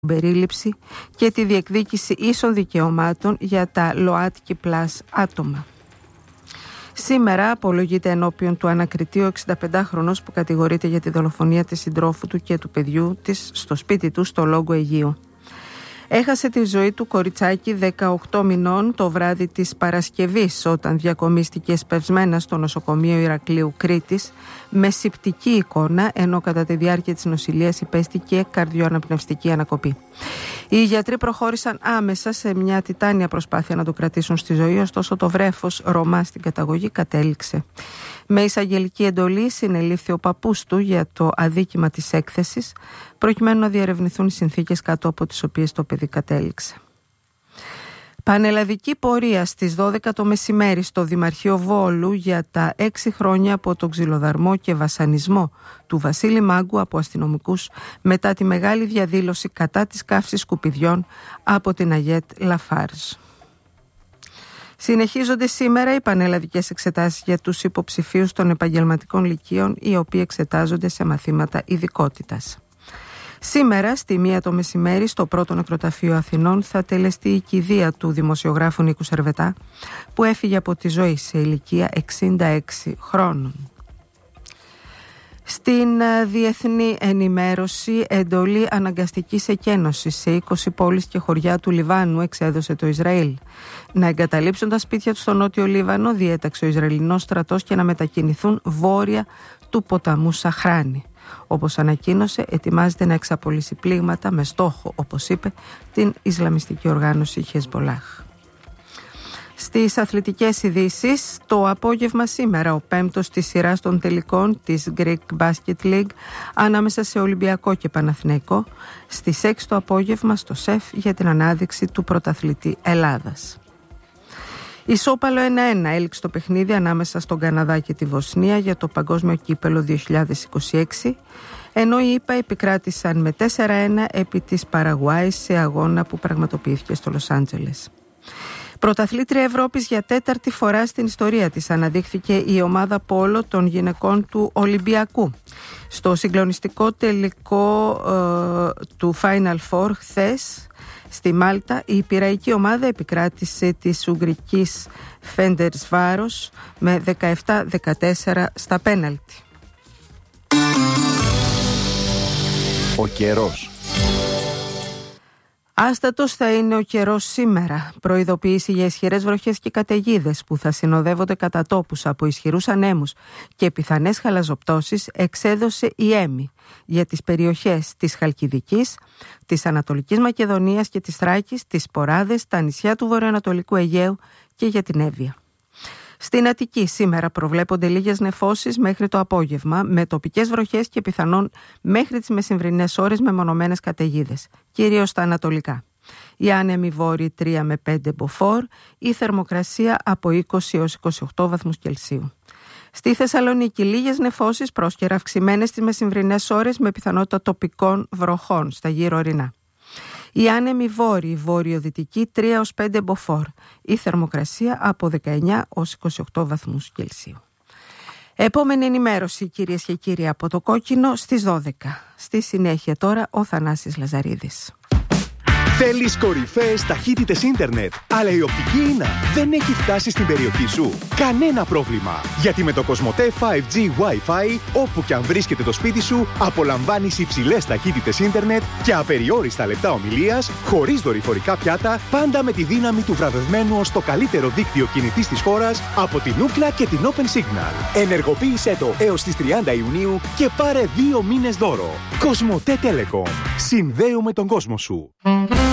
περίληψη και τη διεκδίκηση ίσων δικαιωμάτων για τα ΛΟΑΤΚΙ+ άτομα. Σήμερα απολογείται ενώπιον του ανακριτή ο 65χρονος που κατηγορείται για τη δολοφονία της συντρόφου του και του παιδιού της στο σπίτι του στο Λόγκο Αιγαίου. Έχασε τη ζωή του κοριτσάκι 18 μηνών το βράδυ της Παρασκευής όταν διακομίστηκε εσπευσμένα στο νοσοκομείο Ηρακλείου Κρήτης με σηπτική εικόνα, ενώ κατά τη διάρκεια της νοσηλείας υπέστηκε καρδιοαναπνευστική ανακοπή. Οι γιατροί προχώρησαν άμεσα σε μια τιτάνια προσπάθεια να το κρατήσουν στη ζωή, ωστόσο το βρέφος, Ρωμά στην καταγωγή, κατέληξε. Με εισαγγελική εντολή συνελήφθη ο παππούς του για το αδίκημα της έκθεσης, προκειμένου να διερευνηθούν οι συνθήκες κάτω από τις οποίες το παιδί κατέληξε. Πανελλαδική πορεία στις 12 το μεσημέρι στο Δημαρχείο Βόλου για τα 6 χρόνια από τον ξυλοδαρμό και βασανισμό του Βασίλη Μάγκου από αστυνομικούς μετά τη μεγάλη διαδήλωση κατά της καύσης σκουπιδιών από την Αγιέτ Λαφάρζ. Συνεχίζονται σήμερα οι πανελλαδικές εξετάσεις για τους υποψηφίους των επαγγελματικών λυκείων, οι οποίοι εξετάζονται σε μαθήματα ειδικότητας. Σήμερα, στη 1 το μεσημέρι, στο Πρώτο Νεκροταφείο Αθηνών θα τελεστεί η κηδεία του δημοσιογράφου Νίκου Σερβετά, που έφυγε από τη ζωή σε ηλικία 66 χρόνων. Στην διεθνή ενημέρωση, εντολή αναγκαστικής εκένωσης σε 20 πόλεις και χωριά του Λιβάνου εξέδωσε το Ισραήλ. Να εγκαταλείψουν τα σπίτια τους στο νότιο Λίβανο διέταξε ο Ισραηλινός στρατός και να μετακινηθούν βόρεια του ποταμού Σαχράνη. Όπως ανακοίνωσε, ετοιμάζεται να εξαπολύσει πλήγματα με στόχο, όπως είπε, την Ισλαμιστική οργάνωση Χεσμπολάχ. Στις αθλητικές ειδήσεις, το απόγευμα σήμερα, ο 5ος της σειράς των τελικών της Greek Basket League ανάμεσα σε Ολυμπιακό και Παναθηναϊκό, στις 6 το απόγευμα στο ΣΕΦ για την ανάδειξη του πρωταθλητή Ελλάδας. Ισόπαλο 1-1 έληξε το παιχνίδι ανάμεσα στον Καναδά και τη Βοσνία για το Παγκόσμιο Κύπελλο 2026, ενώ οι ΗΠΑ επικράτησαν με 4-1 επί της Παραγουάης σε αγώνα που πραγματοποιήθηκε στο Λος Άντζελες. Πρωταθλήτρια Ευρώπης για 4η φορά στην ιστορία της αναδείχθηκε η ομάδα πόλο των γυναικών του Ολυμπιακού. Στο συγκλονιστικό τελικό του Final Four χθες στη Μάλτα, η πειραϊκή ομάδα επικράτησε της Ουγγρικής Φεντερσβάρος με 17-14 στα πέναλτι. Ο καιρός. Άστατος θα είναι ο καιρός σήμερα. Προειδοποίηση για ισχυρές βροχές και καταιγίδες που θα συνοδεύονται κατά τόπους από ισχυρούς ανέμους και πιθανές χαλαζοπτώσεις εξέδωσε η ΕΜΗ για τις περιοχές της Χαλκιδικής, της Ανατολικής Μακεδονίας και της Θράκης, τις Ποράδες, τα νησιά του Βορειοανατολικού Αιγαίου και για την Εύβοια. Στην Αττική σήμερα προβλέπονται λίγες νεφώσεις μέχρι το απόγευμα, με τοπικές βροχές και πιθανόν μέχρι τις μεσημβρινές ώρες μεμονωμένες καταιγίδες, κυρίως στα ανατολικά. Οι άνεμοι βόρειοι 3 με 5 μποφόρ, η θερμοκρασία από 20 έως 28 βαθμούς Κελσίου. Στη Θεσσαλονίκη λίγες νεφώσεις πρόσκαιρα αυξημένες στις μεσημβρινές ώρες με πιθανότητα τοπικών βροχών στα γύρω ορεινά. Οι άνεμοι βόρειοι βορειοδυτικοί 3 έως 5 μποφόρ. Η θερμοκρασία από 19 έως 28 βαθμούς Κελσίου. Επόμενη ενημέρωση, κυρίες και κύριοι, από το Κόκκινο στις 12. Στη συνέχεια τώρα ο Θανάσης Λαζαρίδης. Θέλεις κορυφαίες ταχύτητες ίντερνετ, αλλά η οπτική ίνα δεν έχει φτάσει στην περιοχή σου? Κανένα πρόβλημα, γιατί με το Κοσμοτέ 5G Wi-Fi, όπου και αν βρίσκεται το σπίτι σου, απολαμβάνεις υψηλές ταχύτητες ίντερνετ και απεριόριστα λεπτά ομιλίας, χωρίς δορυφορικά πιάτα, πάντα με τη δύναμη του βραβευμένου ως το καλύτερο δίκτυο κινητής της χώρας από την Ookla και την Open Signal. Ενεργοποίησέ το έως τις 30 Ιουνίου και πάρε 2 μήνες δώρο. Κοσμοτέ Telecom. Συνδέουμε τον κόσμο σου.